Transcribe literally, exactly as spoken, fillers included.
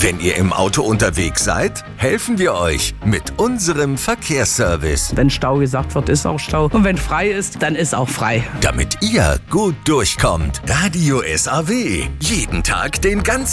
Wenn ihr im Auto unterwegs seid, helfen wir euch mit unserem Verkehrsservice. Wenn Stau gesagt wird, ist auch Stau. Und wenn frei ist, dann ist auch frei. Damit ihr gut durchkommt. Radio S A W. Jeden Tag den ganzen